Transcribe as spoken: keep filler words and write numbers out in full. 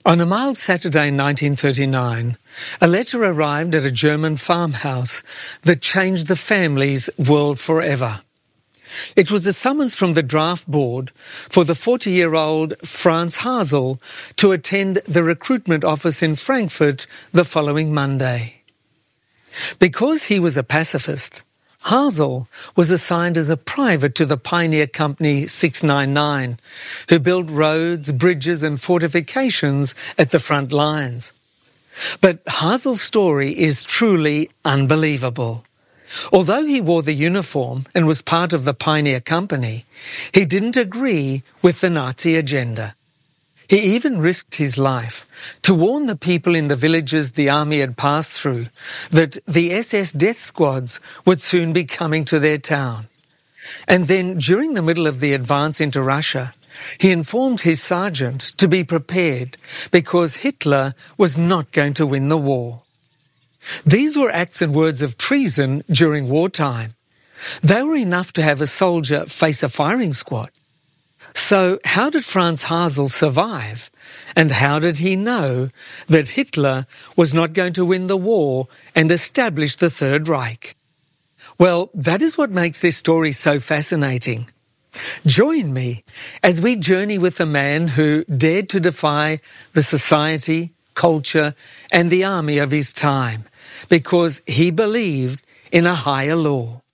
On a mild Saturday in nineteen thirty-nine, a letter arrived at a German farmhouse that changed the family's world forever. It was a summons from the draft board for the forty-year-old Franz Hasel to attend the recruitment office in Frankfurt the following Monday. Because he was a pacifist, Hasel was assigned as a private to the pioneer company six nine nine, who built roads, bridges and fortifications at the front lines. But Hasel's story is truly unbelievable. Although he wore the uniform and was part of the pioneer company, he didn't agree with the Nazi agenda. He even risked his life to warn the people in the villages the army had passed through that the S S death squads would soon be coming to their town. And then, during the middle of the advance into Russia, he informed his sergeant to be prepared because Hitler was not going to win the war. These were acts and words of treason during wartime. They were enough to have a soldier face a firing squad. So how did Franz Hasel survive? And how did he know that Hitler was not going to win the war and establish the Third Reich? Well, that is what makes this story so fascinating. Join me as we journey with a man who dared to defy the society, culture, and the army of his time because he believed in a higher law.